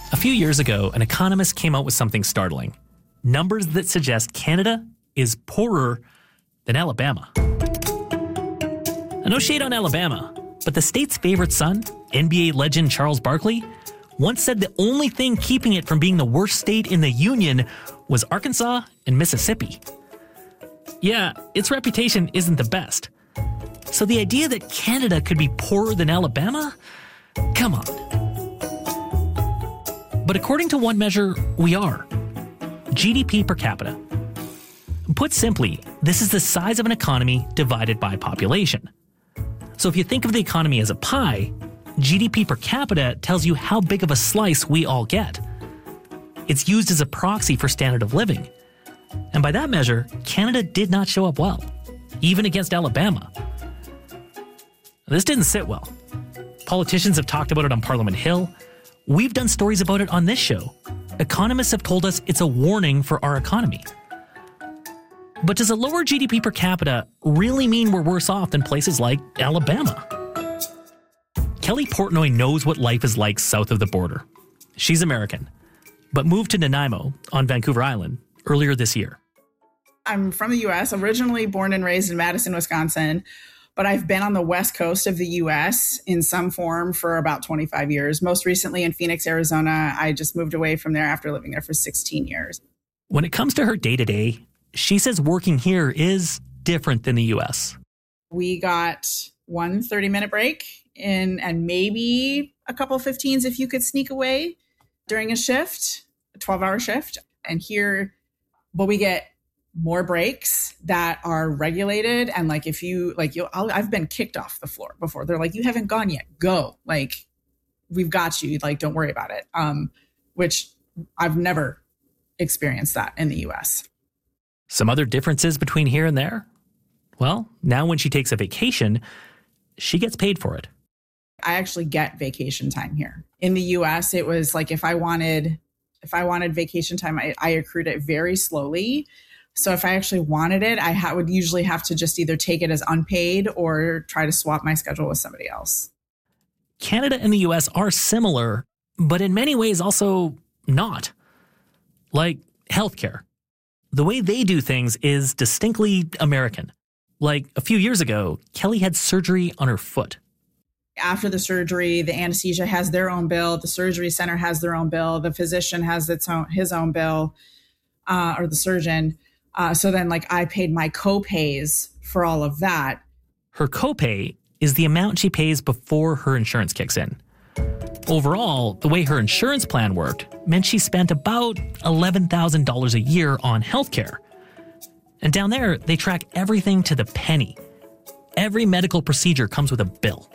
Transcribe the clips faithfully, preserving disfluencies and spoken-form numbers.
A few years ago, an economist came out with something startling. Numbers that suggest Canada is poorer than Alabama. No shade on Alabama, but the state's favorite son, N B A legend Charles Barkley, once said the only thing keeping it from being the worst state in the Union was Arkansas and Mississippi. Yeah, its reputation isn't the best. So the idea that Canada could be poorer than Alabama? Come on. But according to one measure, we are. G D P per capita. Put simply, this is the size of an economy divided by population. So if you think of the economy as a pie, G D P per capita tells you how big of a slice we all get. It's used as a proxy for standard of living. And by that measure, Canada did not show up well, even against Alabama. This didn't sit well. Politicians have talked about it on Parliament Hill. We've done stories about it on this show. Economists have told us it's a warning for our economy. But does a lower G D P per capita really mean we're worse off than places like Alabama? Kelly Portnoy knows what life is like south of the border. She's American, but moved to Nanaimo on Vancouver Island earlier this year. I'm from the U S, originally born and raised in Madison, Wisconsin, but I've been on the west coast of the U S in some form for about twenty-five years. Most recently in Phoenix, Arizona. I just moved away from there after living there for sixteen years. When it comes to her day-to-day, she says working here is different than the U S. We got one thirty-minute break in, and maybe a couple fifteens if you could sneak away during a shift, a twelve-hour shift. And here, but we get more breaks that are regulated. And like, if you, like, you, I've been kicked off the floor before. They're like, you haven't gone yet. Go. Like, we've got you. Like, don't worry about it. Um, which I've never experienced that in the U S. Some other differences between here and there? Well, now when she takes a vacation, she gets paid for it. I actually get vacation time here. In the U S, it was like if I wanted if I wanted vacation time, I, I accrued it very slowly. So if I actually wanted it, I ha- would usually have to just either take it as unpaid or try to swap my schedule with somebody else. Canada and the U S are similar, but in many ways also not. Like healthcare. The way they do things is distinctly American. Like a few years ago, Kelly had surgery on her foot. After the surgery, the anesthesia has their own bill. The surgery center has their own bill. The physician has its own, his own bill, uh, or the surgeon. Uh, so then like I paid my co-pays for all of that. Her copay is the amount she pays before her insurance kicks in. Overall, the way her insurance plan worked meant she spent about eleven thousand dollars a year on healthcare. And down there, they track everything to the penny. Every medical procedure comes with a bill.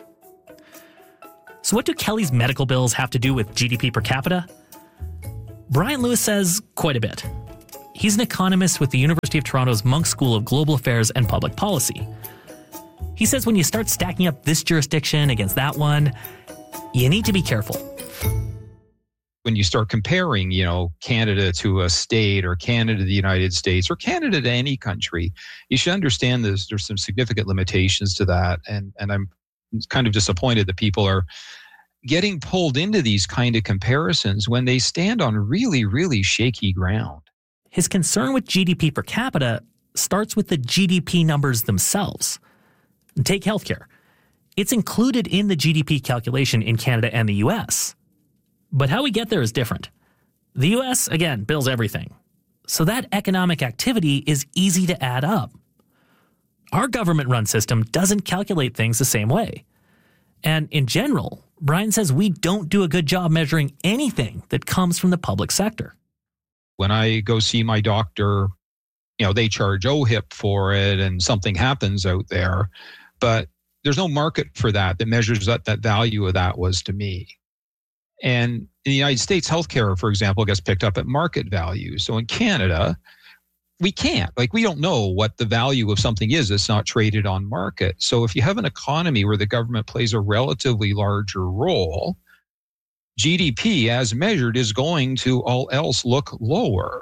So what do Kelly's medical bills have to do with G D P per capita? Brian Lewis says quite a bit. He's an economist with the University of Toronto's Munk School of Global Affairs and Public Policy. He says when you start stacking up this jurisdiction against that one, you need to be careful. When you start comparing, you know, Canada to a state or Canada to the United States or Canada to any country, you should understand there's, there's some significant limitations to that. And, and I'm kind of disappointed that people are getting pulled into these kind of comparisons when they stand on really, really shaky ground. His concern with G D P per capita starts with the G D P numbers themselves. Take healthcare. It's included in the G D P calculation in Canada and the U S. But how we get there is different. The U S, again, bills everything. So that economic activity is easy to add up. Our government-run system doesn't calculate things the same way. And in general, Brian says we don't do a good job measuring anything that comes from the public sector. When I go see my doctor, you know, they charge O H I P for it and something happens out there, but there's no market for that that measures what that value of that was to me. And in the United States, healthcare, for example, gets picked up at market value. So in Canada, we can't. Like, we don't know what the value of something is that's not traded on market. So if you have an economy where the government plays a relatively larger role, G D P as measured is going to all else look lower.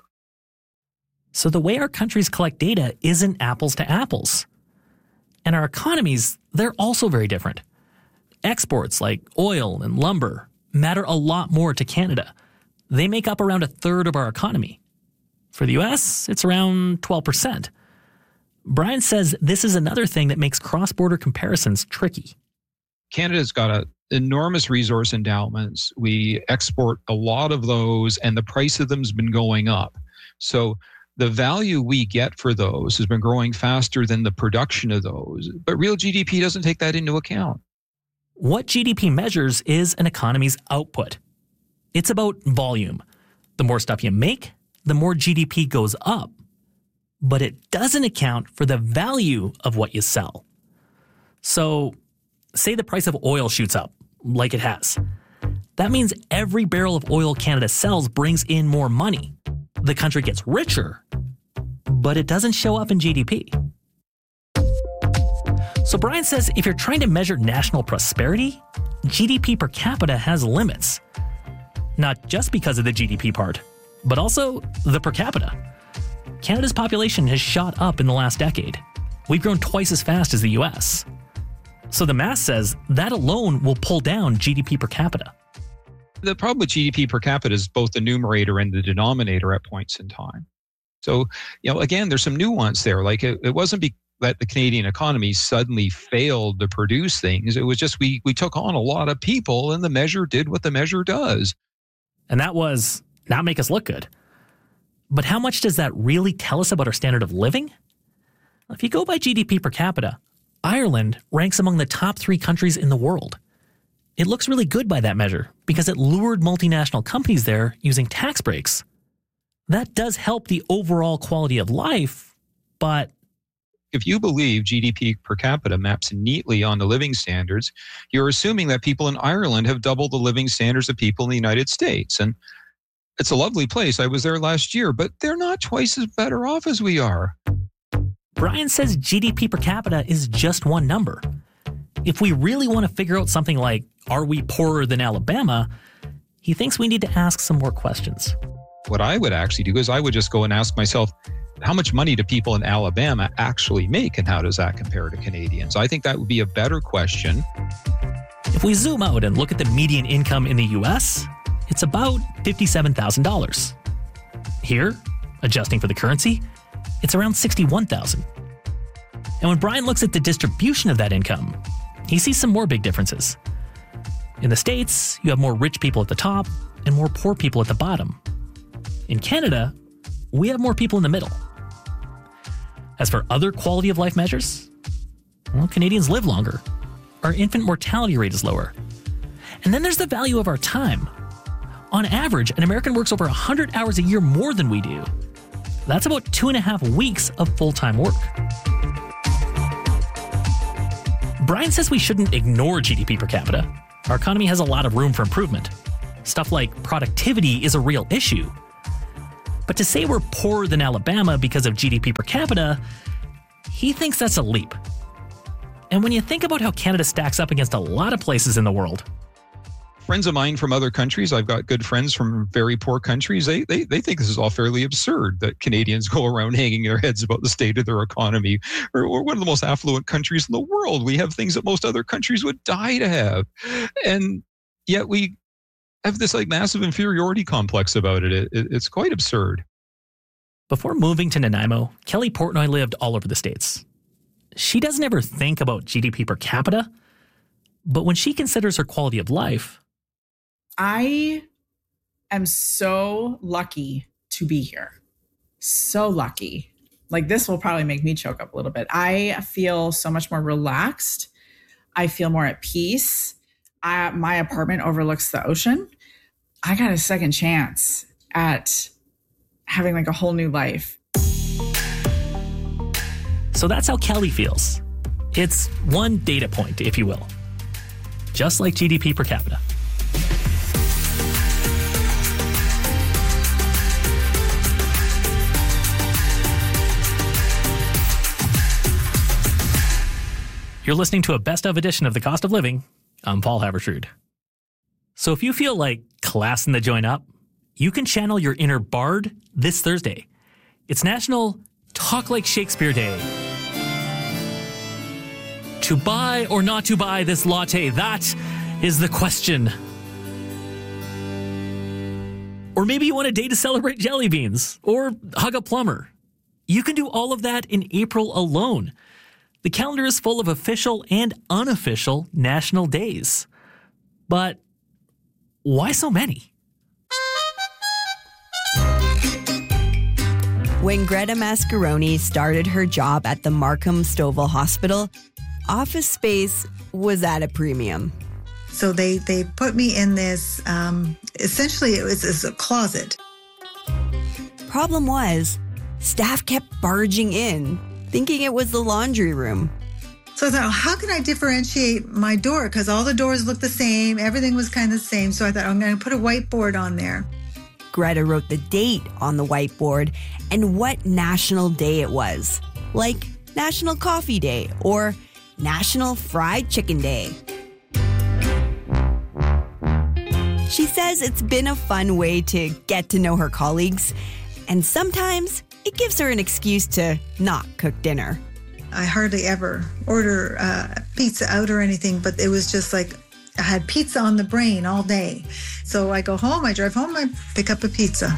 So the way our countries collect data isn't apples to apples. And our economies, they're also very different. Exports like oil and lumber matter a lot more to Canada, They make up around a third of our economy. For the U S, it's around twelve percent. Brian says this is another thing that makes cross-border comparisons tricky. Canada's got a enormous resource endowments. We export a lot of those, and the price of them has been going up. So the value we get for those has been growing faster than the production of those. But real G D P doesn't take that into account. What G D P measures is an economy's output. It's about volume. The more stuff you make, the more G D P goes up. But it doesn't account for the value of what you sell. So, say the price of oil shoots up, like it has. That means every barrel of oil Canada sells brings in more money. The country gets richer, but it doesn't show up in G D P. So Brian says if you're trying to measure national prosperity, G D P per capita has limits. Not just because of the G D P part, but also the per capita. Canada's population has shot up in the last decade. We've grown twice as fast as the U S. So the math says that alone will pull down G D P per capita. The problem with G D P per capita is both the numerator and the denominator at points in time. So, you know, again, there's some nuance there. Like it, it wasn't be, that the Canadian economy suddenly failed to produce things. It was just we we took on a lot of people, and the measure did what the measure does. And that was not make us look good. But how much does that really tell us about our standard of living? If you go by G D P per capita, Ireland ranks among the top three countries in the world. It looks really good by that measure because it lured multinational companies there using tax breaks. That does help the overall quality of life, but if you believe G D P per capita maps neatly onto living standards, you're assuming that people in Ireland have double the living standards of people in the United States. And it's a lovely place. I was there last year, but they're not twice as better off as we are. Brian says G D P per capita is just one number. If we really want to figure out something like, are we poorer than Alabama? He thinks we need to ask some more questions. What I would actually do is I would just go and ask myself, how much money do people in Alabama actually make, and how does that compare to Canadians? I think that would be a better question. If we zoom out and look at the median income in the U S, it's about fifty-seven thousand dollars. Here, adjusting for the currency, it's around sixty-one thousand dollars. And when Brian looks at the distribution of that income, he sees some more big differences. In the States, you have more rich people at the top and more poor people at the bottom. In Canada, we have more people in the middle. As for other quality of life measures, well, Canadians live longer. Our infant mortality rate is lower. And then there's the value of our time. On average, an American works over one hundred hours a year more than we do. That's about two and a half weeks of full-time work. Brian says we shouldn't ignore G D P per capita. Our economy has a lot of room for improvement. Stuff like productivity is a real issue. But to say we're poorer than Alabama because of G D P per capita, he thinks that's a leap. And when you think about how Canada stacks up against a lot of places in the world, friends of mine from other countries, I've got good friends from very poor countries, they, they they think this is all fairly absurd that Canadians go around hanging their heads about the state of their economy. We're, we're one of the most affluent countries in the world. We have things that most other countries would die to have. And yet we have this like massive inferiority complex about it. It, it. It's quite absurd. Before moving to Nanaimo, Kelly Portnoy lived all over the States. She doesn't ever think about G D P per capita, but when she considers her quality of life, I am so lucky to be here. So lucky. Like, this will probably make me choke up a little bit. I feel so much more relaxed. I feel more at peace. I, my apartment overlooks the ocean. I got a second chance at having like a whole new life. So that's how Kelly feels. It's one data point, if you will. Just like G D P per capita. You're listening to a best-of edition of The Cost of Living. I'm Paul Haverstrood. So if you feel like classing the joint up, you can channel your inner bard this Thursday. It's National Talk Like Shakespeare Day. To buy or not to buy this latte, that is the question. Or maybe you want a day to celebrate jelly beans or hug a plumber. You can do all of that in April alone. The calendar is full of official and unofficial national days. But why so many? When Greta Mascaroni started her job at the Markham Stouffville Hospital, office space was at a premium. So they, they put me in this, um, essentially it was, it was a closet. Problem was, staff kept barging in, thinking it was the laundry room. So I thought, oh, how can I differentiate my door? Because all the doors look the same. Everything was kind of the same. So I thought, I'm going to put a whiteboard on there. Greta wrote the date on the whiteboard and what national day it was, like National Coffee Day or National Fried Chicken Day. She says it's been a fun way to get to know her colleagues, and sometimes it gives her an excuse to not cook dinner. I hardly ever order uh, pizza out or anything, but it was just like I had pizza on the brain all day. So I go home, I drive home, I pick up a pizza.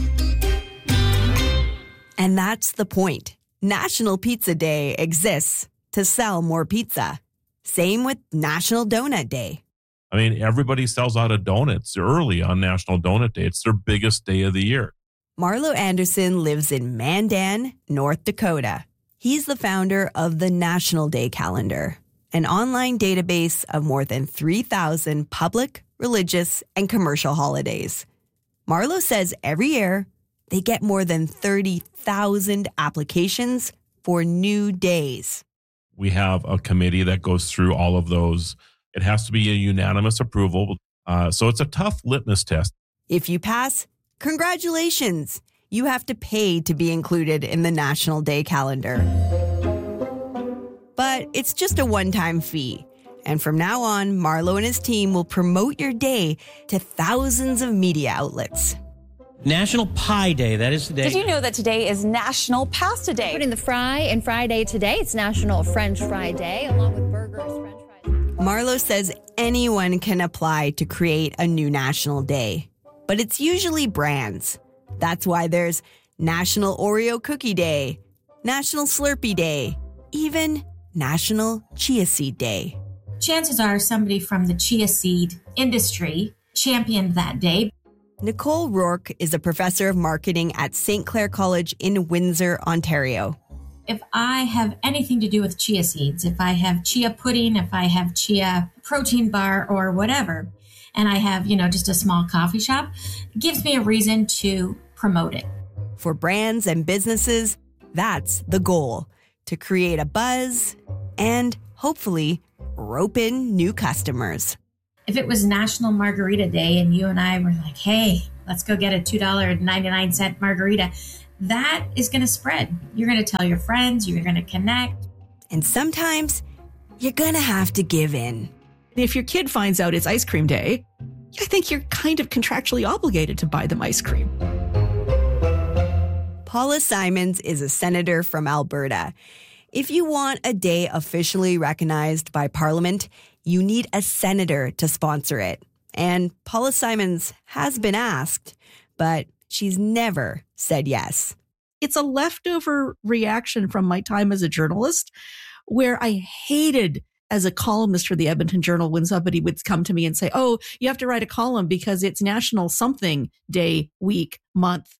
And that's the point. National Pizza Day exists to sell more pizza. Same with National Donut Day. I mean, everybody sells out of donuts early on National Donut Day. It's their biggest day of the year. Marlo Anderson lives in Mandan, North Dakota. He's the founder of the National Day Calendar, an online database of more than three thousand public, religious, and commercial holidays. Marlo says every year they get more than thirty thousand applications for new days. We have a committee that goes through all of those. It has to be a unanimous approval. Uh, so it's a tough litmus test. If you pass, congratulations. You have to pay to be included in the National Day Calendar. But it's just a one-time fee. And from now on, Marlo and his team will promote your day to thousands of media outlets. National Pie Day, that is the day. Did you know that today is National Pasta Day? Putting the fry in Friday today. It's National French Fry Day, along with burgers, French fries. Marlo says anyone can apply to create a new national day, but it's usually brands. That's why there's National Oreo Cookie Day, National Slurpee Day, even National Chia Seed Day. Chances are somebody from the chia seed industry championed that day. Nicole Rourke is a professor of marketing at Saint Clair College in Windsor, Ontario. If I have anything to do with chia seeds, if I have chia pudding, if I have chia protein bar or whatever, and I have, you know, just a small coffee shop, it gives me a reason to promote it. For brands and businesses, that's the goal, to create a buzz and hopefully rope in new customers. If it was National Margarita Day and you and I were like, hey, let's go get a two dollars and ninety-nine cents margarita, that is going to spread. You're going to tell your friends, you're going to connect. And sometimes you're going to have to give in. If your kid finds out it's ice cream day, I think you're kind of contractually obligated to buy them ice cream. Paula Simons is a senator from Alberta. If you want a day officially recognized by Parliament, you need a senator to sponsor it. And Paula Simons has been asked, but she's never said yes. It's a leftover reaction from my time as a journalist, where I hated as a columnist for the Edmonton Journal when somebody would come to me and say, oh, you have to write a column because it's National Something Day, Week, Month.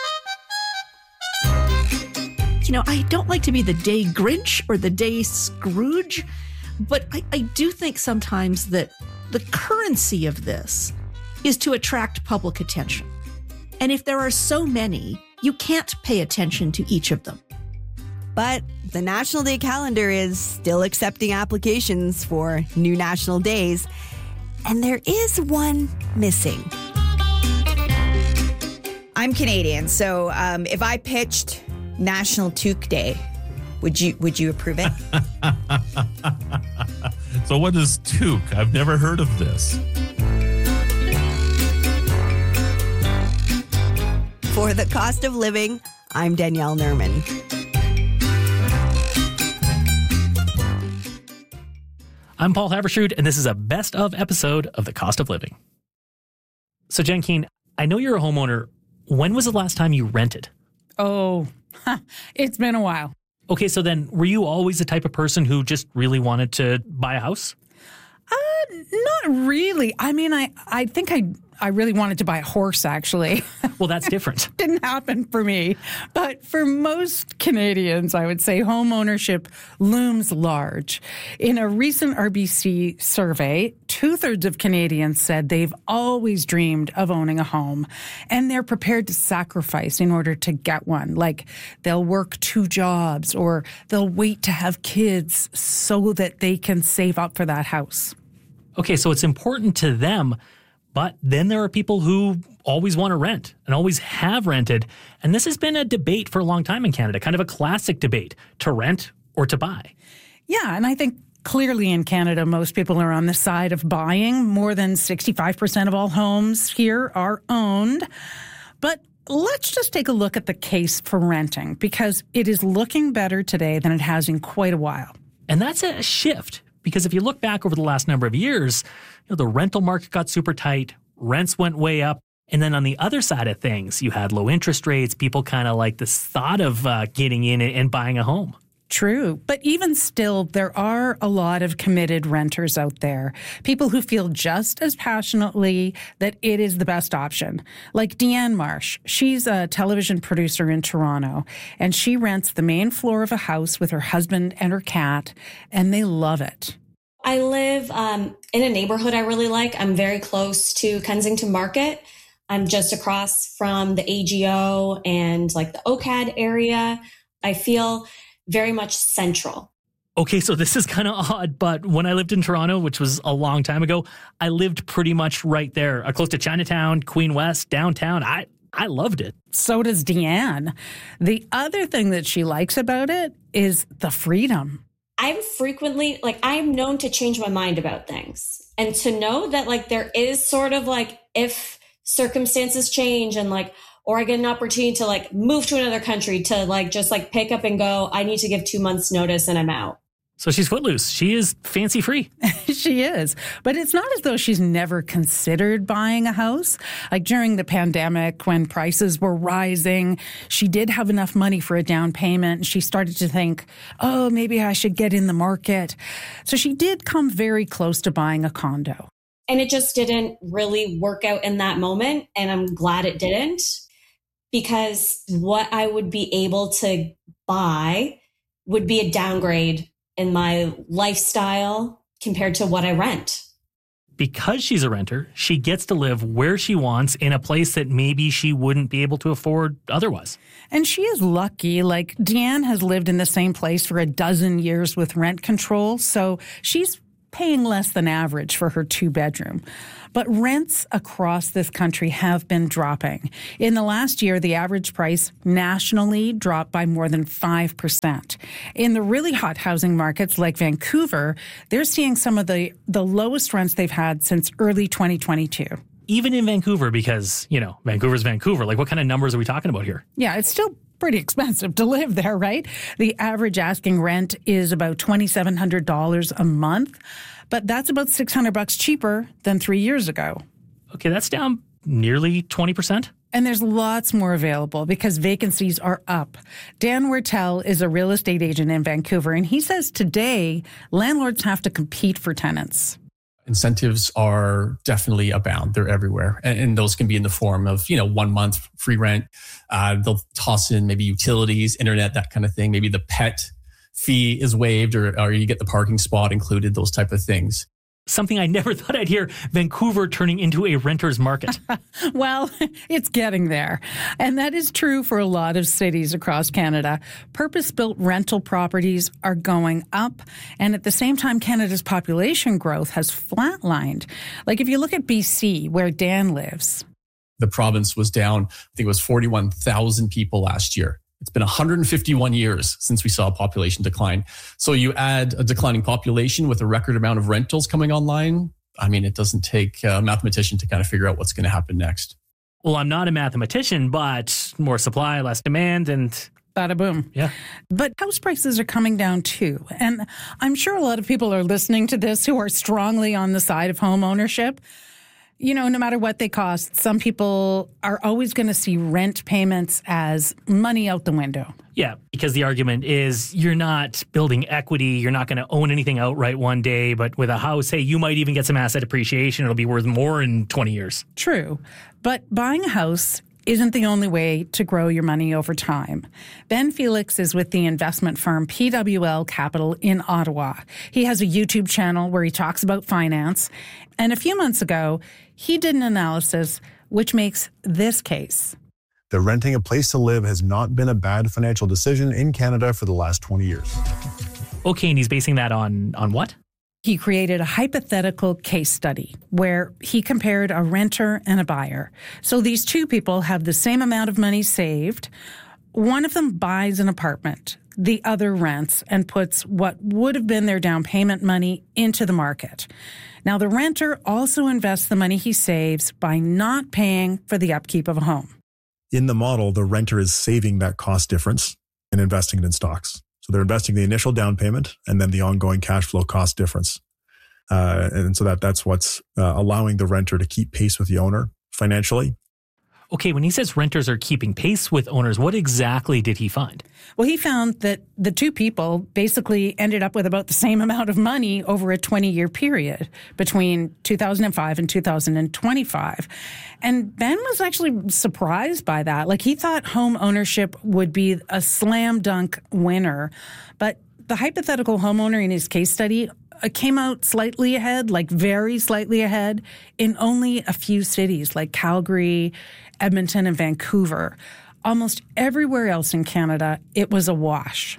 You know, I don't like to be the day Grinch or the day Scrooge, but I, I do think sometimes that the currency of this is to attract public attention. And if there are so many, you can't pay attention to each of them. But the National Day Calendar is still accepting applications for new national days, and there is one missing. I'm Canadian, so um, if I pitched National Toque Day, would you would you approve it? So what is toque? I've never heard of this. For The Cost of Living, I'm Danielle Nerman. I'm Paul Havershood, and this is a best of episode of The Cost of Living. So, Jen Keane, I know you're a homeowner. When was the last time you rented? Oh, it's been a while. Okay, so then were you always the type of person who just really wanted to buy a house? Uh, not really. I mean, I, I think I I really wanted to buy a horse, actually. Well, that's different. Didn't happen for me. But for most Canadians, I would say home ownership looms large. In a recent R B C survey, two-thirds of Canadians said they've always dreamed of owning a home, and they're prepared to sacrifice in order to get one. Like they'll work two jobs, or they'll wait to have kids so that they can save up for that house. Okay, so it's important to them. But then there are people who always want to rent and always have rented. And this has been a debate for a long time in Canada, kind of a classic debate, to rent or to buy. Yeah, and I think clearly in Canada, most people are on the side of buying. More than sixty-five percent of all homes here are owned. But let's just take a look at the case for renting, because it is looking better today than it has in quite a while. And that's a shift, because if you look back over the last number of years, you know, the rental market got super tight, rents went way up, and then on the other side of things, you had low interest rates, people kind of like this thought of uh, getting in and buying a home. True. But even still, there are a lot of committed renters out there, people who feel just as passionately that it is the best option. Like Deanne Marsh. She's a television producer in Toronto, and she rents the main floor of a house with her husband and her cat, and they love it. I live um, in a neighborhood I really like. I'm very close to Kensington Market. I'm just across from the A G O and like the O C A D area. I feel very much central. Okay, so this is kind of odd, but when I lived in Toronto, which was a long time ago, I lived pretty much right there, uh, close to Chinatown, Queen West, downtown. I, I loved it. So does Deanne. The other thing that she likes about it is the freedom. I'm frequently, like, I'm known to change my mind about things. And to know that, like, there is sort of, like, if circumstances change and, like, or I get an opportunity to, like, move to another country to, like, just, like, pick up and go, I need to give two months notice and I'm out. So she's footloose. She is fancy free. She is. But it's not as though she's never considered buying a house. Like during the pandemic, when prices were rising, she did have enough money for a down payment. And she started to think, oh, maybe I should get in the market. So she did come very close to buying a condo. And it just didn't really work out in that moment. And I'm glad it didn't, because what I would be able to buy would be a downgrade in my lifestyle compared to what I rent. Because she's a renter, she gets to live where she wants in a place that maybe she wouldn't be able to afford otherwise. And she is lucky. Like Deanne has lived in the same place for a dozen years with rent control, so she's paying less than average for her two-bedroom. But rents across this country have been dropping. In the last year, the average price nationally dropped by more than five percent. In the really hot housing markets like Vancouver, they're seeing some of the, the lowest rents they've had since early twenty twenty-two. Even in Vancouver, because, you know, Vancouver's Vancouver. Like, what kind of numbers are we talking about here? Yeah, it's still pretty expensive to live there, right? The average asking rent is about twenty-seven hundred dollars a month, but that's about six hundred bucks cheaper than three years ago. Okay, that's down nearly twenty percent. And there's lots more available because vacancies are up. Dan Wertel is a real estate agent in Vancouver, and he says today landlords have to compete for tenants. Incentives are definitely abound. They're everywhere. And, and those can be in the form of, you know, one month free rent. Uh, they'll toss in maybe utilities, internet, that kind of thing. Maybe the pet fee is waived, or, or you get the parking spot included, those type of things. Something I never thought I'd hear, Vancouver turning into a renter's market. Well, it's getting there. And that is true for a lot of cities across Canada. Purpose-built rental properties are going up. And at the same time, Canada's population growth has flatlined. Like if you look at B C, where Dan lives. The province was down, I think it was forty-one thousand people last year. It's been one hundred fifty-one years since we saw a population decline. So you add a declining population with a record amount of rentals coming online. I mean, it doesn't take a mathematician to kind of figure out what's going to happen next. Well, I'm not a mathematician, but more supply, less demand, and bada boom. Yeah. But house prices are coming down too. And I'm sure a lot of people are listening to this who are strongly on the side of home ownership. You know, no matter what they cost, some people are always going to see rent payments as money out the window. Yeah, because the argument is you're not building equity. You're not going to own anything outright one day. But with a house, hey, you might even get some asset appreciation. It'll be worth more in twenty years. True. But buying a house isn't the only way to grow your money over time. Ben Felix is with the investment firm P W L Capital in Ottawa. He has a YouTube channel where he talks about finance. And a few months ago, he did an analysis which makes this case. that renting a place to live has not been a bad financial decision in Canada for the last twenty years. Okay, and he's basing that on on what? He created a hypothetical case study where he compared a renter and a buyer. So these two people have the same amount of money saved. One of them buys an apartment. The other rents and puts what would have been their down payment money into the market. Now, the renter also invests the money he saves by not paying for the upkeep of a home. In the model, the renter is saving that cost difference and investing it in stocks. So they're investing the initial down payment and then the ongoing cash flow cost difference. Uh, and so that that's what's uh, allowing the renter to keep pace with the owner financially. Okay, when he says renters are keeping pace with owners, what exactly did he find? Well, he found that the two people basically ended up with about the same amount of money over a twenty-year period between two thousand five and two thousand twenty-five. And Ben was actually surprised by that. Like, he thought home ownership would be a slam dunk winner. But the hypothetical homeowner in his case study came out slightly ahead, like very slightly ahead, in only a few cities like Calgary, Edmonton, and Vancouver. Almost everywhere else in Canada, it was a wash.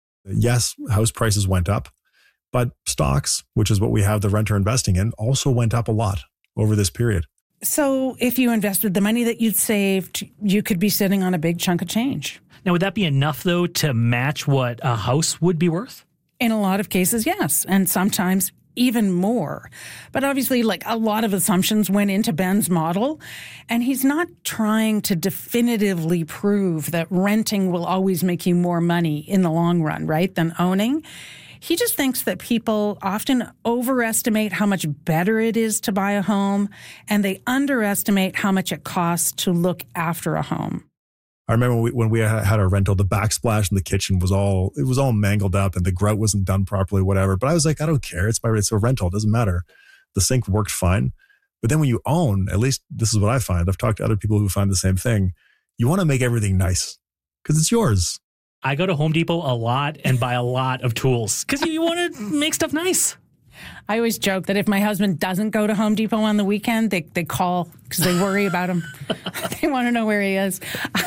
Yes, house prices went up, but stocks, which is what we have the renter investing in, also went up a lot over this period. So if you invested the money that you'd saved, you could be sitting on a big chunk of change. Now, would that be enough, though, to match what a house would be worth? In a lot of cases, yes. And sometimes even more. But obviously, like, a lot of assumptions went into Ben's model, and he's not trying to definitively prove that renting will always make you more money in the long run, right, than owning. He just thinks that people often overestimate how much better it is to buy a home, and they underestimate how much it costs to look after a home. I remember when we, when we had our rental, the backsplash in the kitchen was all, it was all mangled up and the grout wasn't done properly, whatever. But I was like, I don't care. It's my, it's a rental. It doesn't matter. The sink worked fine. But then when you own, at least this is what I find. I've talked to other people who find the same thing. You want to make everything nice because it's yours. I go to Home Depot a lot and buy a lot of tools because you, you want to make stuff nice. I always joke that if my husband doesn't go to Home Depot on the weekend, they, they call because they worry about him. They want to know where he is.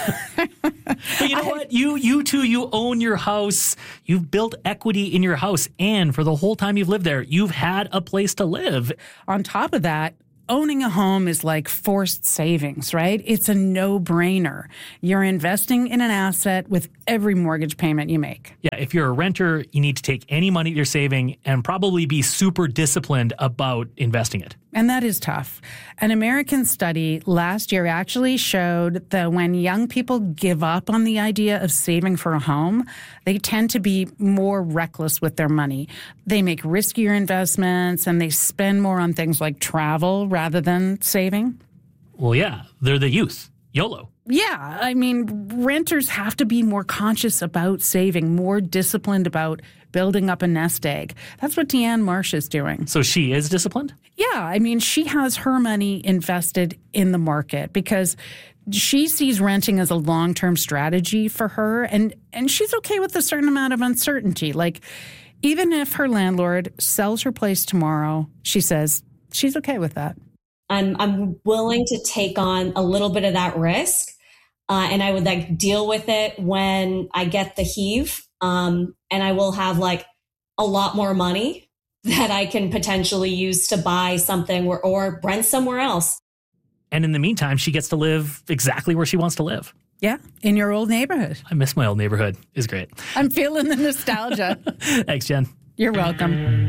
But you know what? You you too, you own your house. You've built equity in your house. And for the whole time you've lived there, you've had a place to live. On top of that, owning a home is like forced savings, right? It's a no-brainer. You're investing in an asset with every mortgage payment you make. Yeah, if you're a renter, you need to take any money you're saving and probably be super disciplined about investing it. And that is tough. An American study last year actually showed that when young people give up on the idea of saving for a home, they tend to be more reckless with their money. They make riskier investments and they spend more on things like travel rather than saving. Well, yeah, they're the youth. YOLO. Yeah, I mean, renters have to be more conscious about saving, more disciplined about building up a nest egg. That's what Deanne Marsh is doing. So she is disciplined? Yeah, I mean, she has her money invested in the market because she sees renting as a long-term strategy for her, and, and she's okay with a certain amount of uncertainty. Like, even if her landlord sells her place tomorrow, she says she's okay with that. I'm I'm willing to take on a little bit of that risk, uh, and I would like deal with it when I get the heave, um, and I will have like a lot more money that I can potentially use to buy something or, or rent somewhere else. And in the meantime, she gets to live exactly where she wants to live. Yeah, in your old neighborhood. I miss my old neighborhood. It's great. I'm feeling the nostalgia. Thanks, Jen. You're welcome.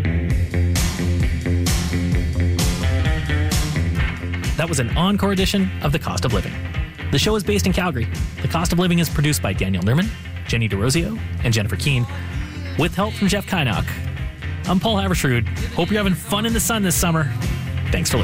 That was an encore edition of The Cost of Living. The show is based in Calgary. The Cost of Living is produced by Daniel Nerman, Jenny DeRosio, and Jennifer Keane, with help from Jeff Kynock. I'm Paul Havershrud. Hope you're having fun in the sun this summer. Thanks for listening.